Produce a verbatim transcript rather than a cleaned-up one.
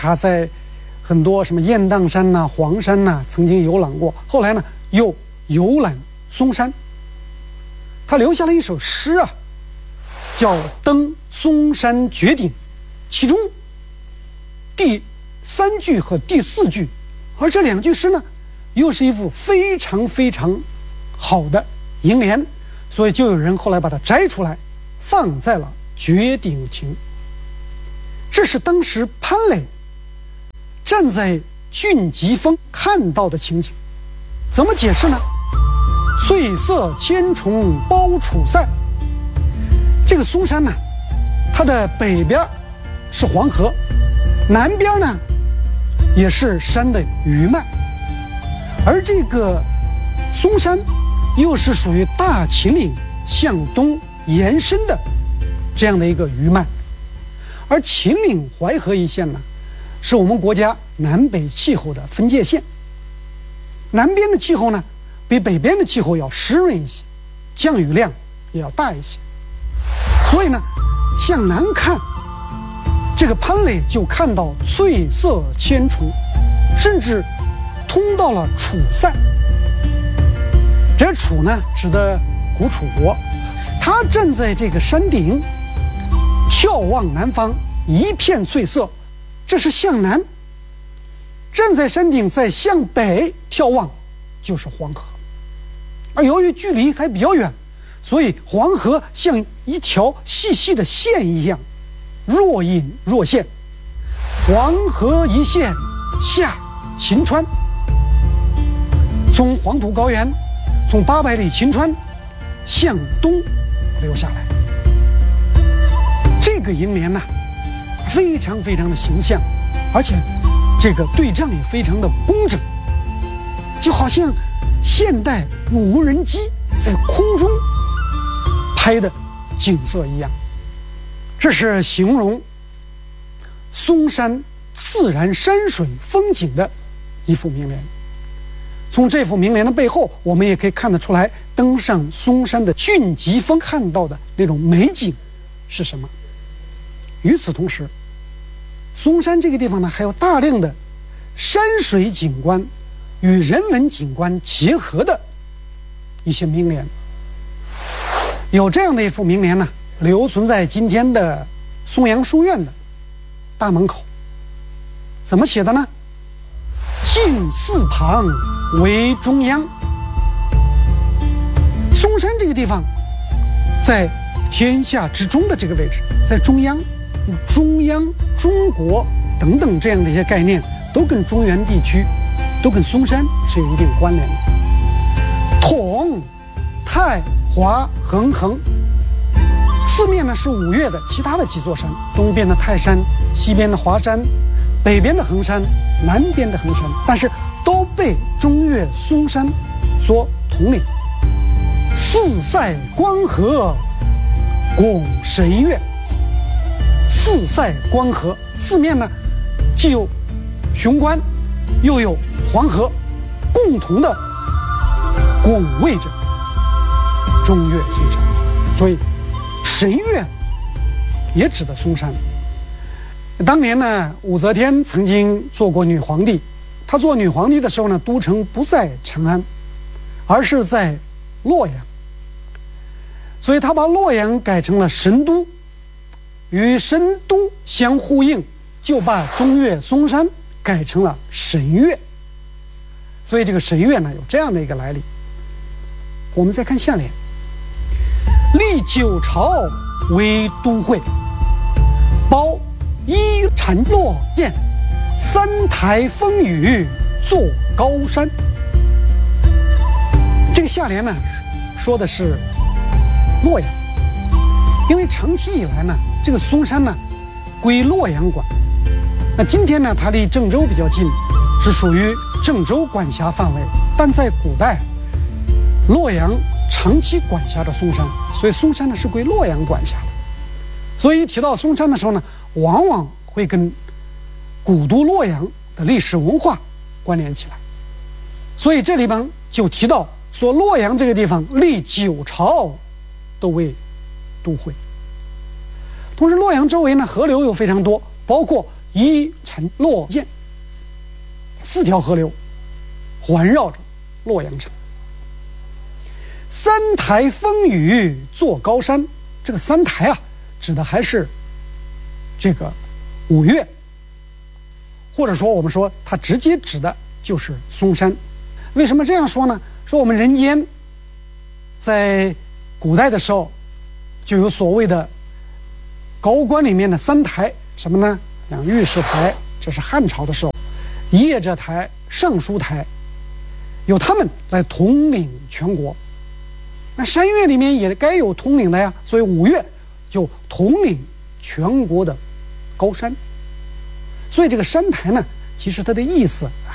他在很多什么雁荡山呐、啊、黄山呐、啊、曾经游览过，后来呢又游览嵩山。他留下了一首诗啊，叫《登嵩山绝顶》，其中第三句和第四句，而这两句诗呢，又是一副非常非常好的楹联，所以就有人后来把它摘出来，放在了绝顶亭。这是当时潘磊站在峻极峰看到的情景，怎么解释呢？翠色千重包楚塞。这个嵩山呢，它的北边是黄河，南边呢也是山的余脉，而这个嵩山又是属于大秦岭向东延伸的这样的一个余脉，而秦岭淮河一线呢，是我们国家南北气候的分界线。南边的气候呢，比北边的气候要湿润一些，降雨量也要大一些，所以呢，向南看，这个潘磊就看到翠色千重，甚至通到了楚塞。这楚呢，指的古楚国。他站在这个山顶，眺望南方，一片翠色，这是向南。站在山顶再向北眺望，就是黄河。而由于距离还比较远，所以黄河像一条细细的线一样，若隐若现。黄河一线下秦川，从黄土高原，从八百里秦川向东流下来。这个楹联呢，非常非常的形象，而且这个对仗也非常的工整，就好像现代用无人机在空中拍的景色一样。这是形容嵩山自然山水风景的一副楹联。从这幅楹联的背后，我们也可以看得出来，登上嵩山的峻极峰看到的那种美景是什么。与此同时，嵩山这个地方呢，还有大量的山水景观与人文景观结合的一些楹联。有这样的一幅楹联呢，留存在今天的松阳书院的大门口。怎么写的呢？进寺旁为中央。嵩山这个地方在天下之中的这个位置，在中央，中央、中国等等这样的一些概念，都跟中原地区，都跟嵩山是有一定关联的。统、太、华、衡、衡，四面呢是五岳的其他的几座山，东边的泰山，西边的华山，北边的衡山，南边的衡山，但是都被中岳嵩山所统领。四塞关河拱神岳，四塞关河，四面呢既有雄关，又有黄河，共同的拱卫着中岳嵩山，所以神岳也指的嵩山。当年呢，武则天曾经做过女皇帝，她做女皇帝的时候呢，都城不在长安，而是在洛阳，所以她把洛阳改成了神都，与神都相呼应，就把中岳嵩山改成了神岳。所以这个神岳呢，有这样的一个来历。我们再看下联，历九朝为都会，包一禅洛涧，三台风雨作高山。这个下联呢，说的是洛阳，因为长期以来呢，这个嵩山呢归洛阳管。那今天呢，它离郑州比较近，是属于郑州管辖范围，但在古代，洛阳长期管辖着嵩山，所以嵩山呢是归洛阳管辖的。所以一提到嵩山的时候呢，往往会跟古都洛阳的历史文化关联起来。所以这里边就提到说，洛阳这个地方历九朝都为都会。同时，洛阳周围呢河流又非常多，包括依城洛涧，四条河流环绕着洛阳城。三台风雨作高山，这个三台啊，指的还是这个五岳，或者说我们说它直接指的就是嵩山。为什么这样说呢？说我们人间在古代的时候就有所谓的高官里面的三台，什么呢？像御史台，这是汉朝的时候；谒者台、尚书台，由他们来统领全国。那山岳里面也该有统领的呀，所以五岳就统领全国的高山。所以这个山台呢，其实它的意思